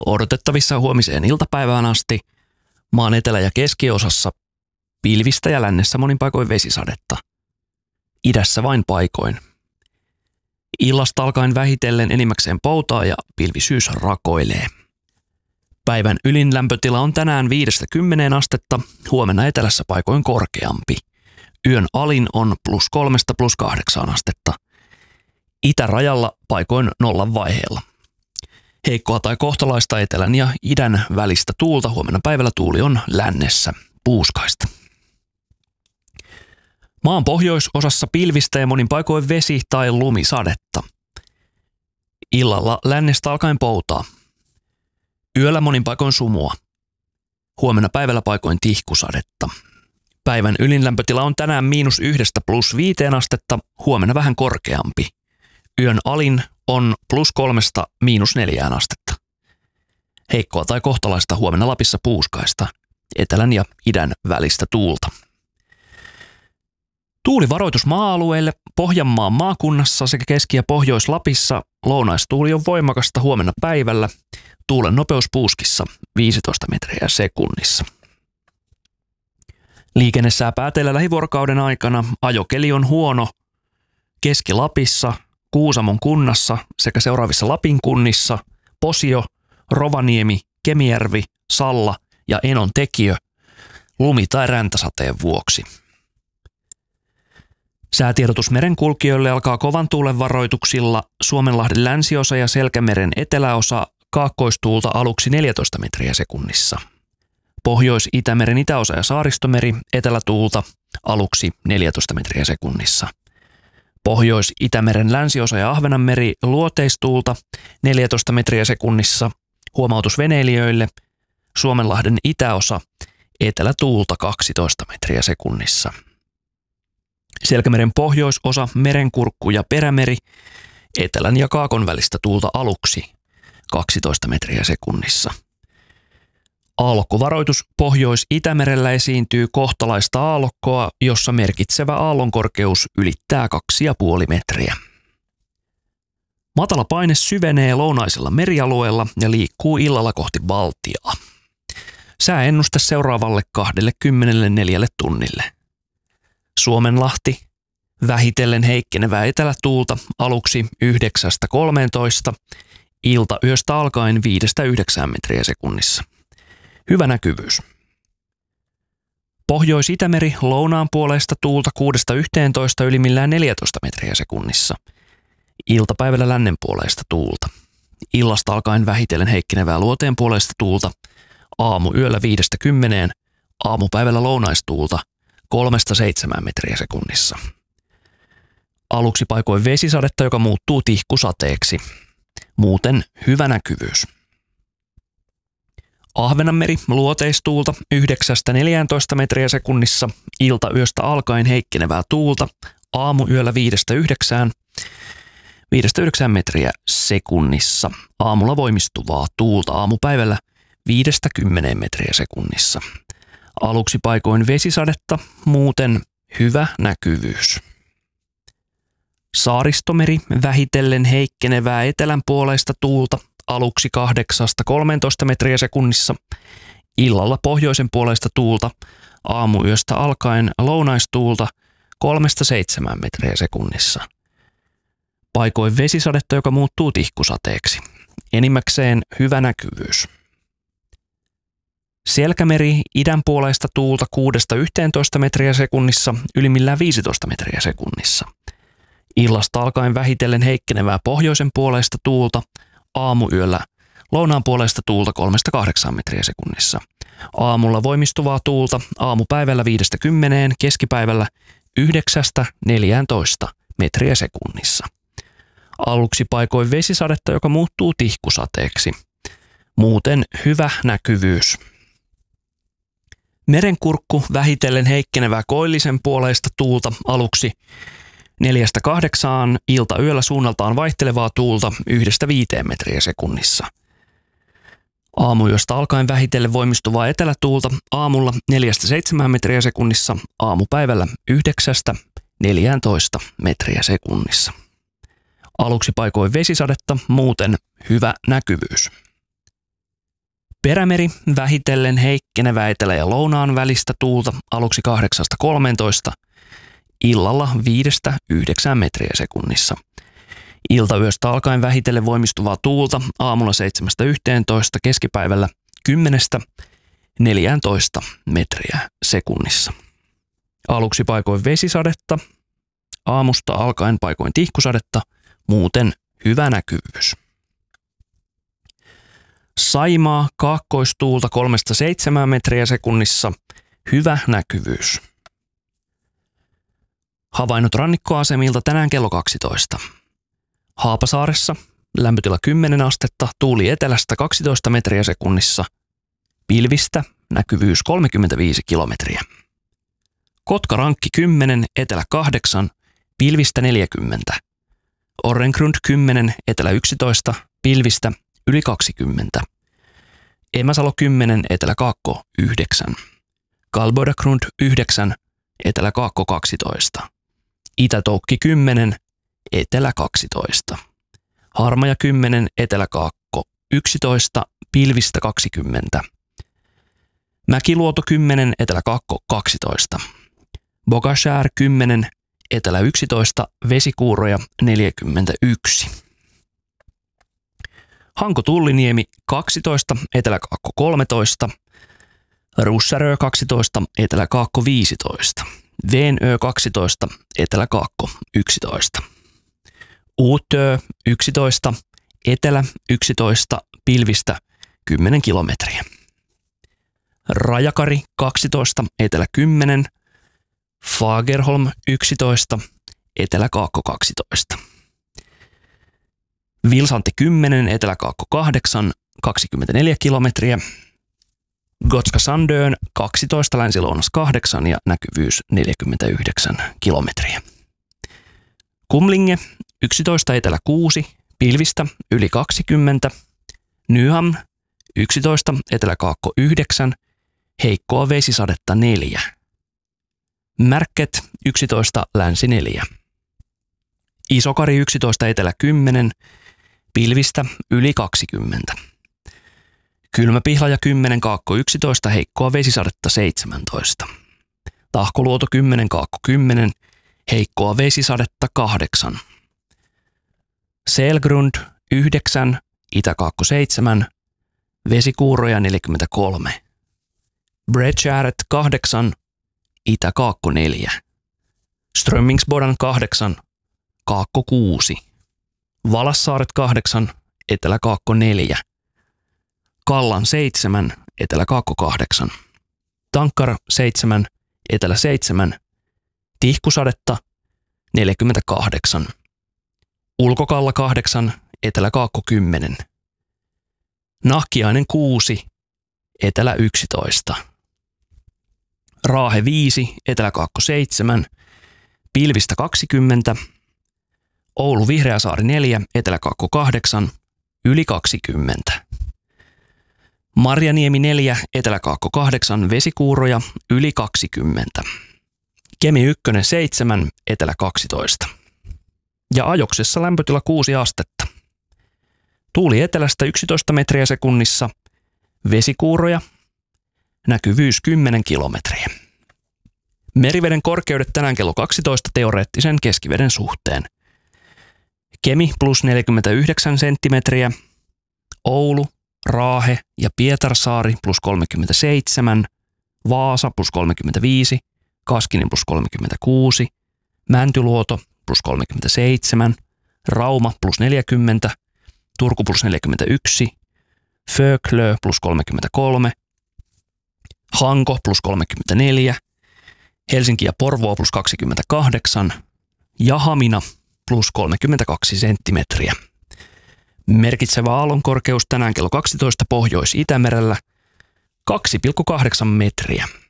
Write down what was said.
Odotettavissa huomiseen iltapäivään asti maan etelä- ja keskiosassa pilvistä ja lännessä monin paikoin vesisadetta. Idässä vain paikoin. Illasta alkaen vähitellen enimmäkseen poutaa ja pilvisyys rakoilee. Päivän ylin lämpötila on tänään 5–10 astetta, huomenna etelässä paikoin korkeampi. Yön alin on +3 – +8 astetta. Itärajalla paikoin nollan vaiheella. Heikkoa tai kohtalaista etelän ja idän välistä tuulta, huomenna päivällä tuuli on lännessä puuskaista. Maan pohjoisosassa pilvistä ja monin paikoin vesi- tai lumisadetta. Illalla lännestä alkaen poutaa. Yöllä monin paikoin sumua. Huomenna päivällä paikoin tihkusadetta. Päivän ylin lämpötila on tänään -1 + 5 astetta, huomenna vähän korkeampi. Yön alin on +3 – -4 astetta. Heikkoa tai kohtalaista huomenna Lapissa puuskaista, etelän ja idän välistä tuulta. Tuulivaroitus maa-alueille Pohjanmaan maakunnassa sekä Keski- ja Pohjois-Lapissa. Lounaistuuli on voimakasta huomenna päivällä. Tuulen nopeus puuskissa 15 metriä sekunnissa. Liikenne pääteillä lähivuorokauden aikana. Ajokeli on huono Keski-Lapissa, Kuusamon kunnassa sekä seuraavissa Lapin kunnissa: Posio, Rovaniemi, Kemijärvi, Salla ja Enontekiö lumi- tai räntäsateen vuoksi. Säätiedotus merenkulkijoille alkaa kovan tuulen varoituksilla. Suomenlahden länsiosa ja Selkämeren eteläosa kaakkoistuulta aluksi 14 metriä sekunnissa. Pohjois-Itämeren itäosa ja Saaristomeri etelätuulta aluksi 14 metriä sekunnissa. Pohjois-Itämeren länsiosa ja Ahvenanmeri luoteistuulta 14 metriä sekunnissa. Huomautus veneilijöille: Suomenlahden itäosa etelätuulta 12 metriä sekunnissa. Selkämeren pohjoisosa, Merenkurkku ja Perämeri etelän ja kaakon välistä tuulta aluksi 12 metriä sekunnissa. Aallokkovaroitus Pohjois-Itämerellä esiintyy kohtalaista aallokkoa, jossa merkitsevä aallonkorkeus ylittää 2,5 metriä. Matala paine syvenee lounaisella merialueella ja liikkuu illalla kohti Baltiaa. Sääennuste seuraavalle 24 tunnille. Suomenlahti, vähitellen heikkenevää etelätuulta aluksi 9–13, iltayöstä alkaen 5–9 metriä sekunnissa. Hyvä näkyvyys. Pohjois-Itämeri lounaan puoleista tuulta 6–11, ylimmillään 14 metriä sekunnissa. Iltapäivällä lännen puoleista tuulta. Illasta alkaen vähitellen heikkenevää luoteen puoleista tuulta, aamuyöllä 5–10, aamupäivällä lounaistuulta 3–7 metriä sekunnissa. Aluksi paikoin vesisadetta, joka muuttuu tihkusateeksi. Muuten hyvä näkyvyys. Ahvenanmeri luoteistuulta 9–14 metriä sekunnissa, iltayöstä alkaen heikkenevää tuulta, aamuyöllä 5–9 metriä sekunnissa. Aamulla voimistuvaa tuulta, aamupäivällä 5–10 metriä sekunnissa. Aluksi paikoin vesisadetta, muuten hyvä näkyvyys. Saaristomeri vähitellen heikkenevää etelän puoleista tuulta, aluksi 8–13 metriä sekunnissa. Illalla pohjoisen puoleista tuulta, aamuyöstä alkaen lounaistuulta 3–7 metriä sekunnissa. Paikoin vesisadetta, joka muuttuu tihkusateeksi. Enimmäkseen hyvä näkyvyys. Selkämeri idän puoleista tuulta 6–11 metriä sekunnissa, ylimmillään 15 metriä sekunnissa. Illasta alkaen vähitellen heikkenevää pohjoisen puoleista tuulta, aamuyöllä lounaan puoleista tuulta 3–8 metriä sekunnissa. Aamulla voimistuvaa tuulta, aamupäivällä 5–10, keskipäivällä 9–14 metriä sekunnissa. Aluksi paikoin vesisadetta, joka muuttuu tihkusateeksi. Muuten hyvä näkyvyys. Merenkurkku vähitellen heikkenevää koillisen puoleista tuulta, aluksi 4–8, iltayöllä suunnaltaan vaihtelevaa tuulta 1–5 metriä sekunnissa. Aamuyöstä alkaen vähitellen voimistuvaa etelätuulta, aamulla 4–7 metriä sekunnissa, aamupäivällä 9–14 metriä sekunnissa. Aluksi paikoin vesisadetta, muuten hyvä näkyvyys. Perämeri vähitellen heikkenevä etelä- ja lounaan välistä tuulta aluksi 8–13, illalla 5–9 metriä sekunnissa. Iltayöstä alkaen vähitellen voimistuvaa tuulta aamulla 7–11, keskipäivällä 10–14 metriä sekunnissa. Aluksi paikoin vesisadetta, aamusta alkaen paikoin tihkusadetta, muuten hyvä näkyvyys. Saimaa kaakkoistuulta 3–7 metriä sekunnissa, hyvä näkyvyys. Havainnot rannikkoasemilta tänään kello 12. Haapasaaressa lämpötila 10 astetta, tuuli etelästä 12 metriä sekunnissa, pilvistä, näkyvyys 35 kilometriä. Kotkarankki 10, etelä 8, pilvistä 40. Orrengrund 10, etelä 11, pilvistä yli 20. Emäsalo 10, etelä kaakko 9. Kalbodagrund 9, etelä kaakko 12. Itätoukki 10, etelä 12. Harmaja 10, etelä kaakko 11, pilvistä 20. Mäkiluoto 10, etelä kaakko 12. Bogashär 10, etelä 11, vesikuuroja 41. Hanko Tulliniemi 12, etelä-kaakko 13, Russarö 12, etelä-kaakko 15, Veenö 12, etelä-kaakko 11, Uutö 11, etelä 11, pilvistä 10 kilometriä, Rajakari 12, etelä 10, Fagerholm 11, etelä-kaakko 12. Vilsantti 10, etelä-kaakko 8, 24 kilometriä. Gotska Sandön 12, länsi-lounas 8 ja näkyvyys 49 kilometriä. Kumlinge 11, etelä 6, pilvistä yli 20. Nyhamn 11, etelä-kaakko 9, heikkoa vesisadetta 4. Märket 11, länsi 4. Isokari 11, etelä 10, pilvistä yli 20. Kylmäpihlaja 10, kaakko 11, heikkoa vesisadetta 17. Tahkoluoto 10, kaakko 10, heikkoa vesisadetta 8. Selgrund 9, itäkaakko 7, vesikuuroja 43. Bredgäret 8, itäkaakko 4. Strömmingsbodan 8, kaakko 6. Valassaaret 8, etelä-kaakko 4. Kallan 7, etelä-kaakko 8. Tankkar 7, etelä 7. Tihkusadetta 48. Ulkokalla 8, etelä-kaakko 10. Nahkiainen 6, etelä 11. Raahe 5, etelä-kaakko 7, pilvistä 20. Oulu Vihreäsaari 4, etelä-kaakko 8, yli 20. Marjaniemi 4, etelä-kaakko 8, vesikuuroja yli 20. Kemi 1 7, etelä 12. Ja Ajoksessa lämpötila 6 astetta. Tuuli etelästä 11 metriä sekunnissa, vesikuuroja, näkyvyys 10 kilometriä. Meriveden korkeudet tänään kello 12 teoreettisen keskiveden suhteen. Kemi plus 49 senttimetriä, Oulu, Raahe ja Pietarsaari plus 37, Vaasa plus 35, Kaskinen plus 36, Mäntyluoto plus 37, Rauma plus 40, Turku plus 41, Föklö plus 33, Hanko plus 34, Helsinki ja Porvoo plus 28 ja Hamina plus 32 senttimetriä. Merkitsevä aallonkorkeus tänään kello 12 Pohjois-Itämerellä 2,8 metriä.